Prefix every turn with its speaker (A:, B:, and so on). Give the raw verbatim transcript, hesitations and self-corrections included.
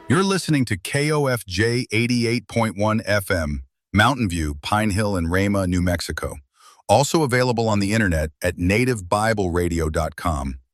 A: You're listening to K O F J eighty-eight point one F M, Mountain View, Pine Hill, and Rama, New Mexico. Also available on the internet at native bible radio dot com.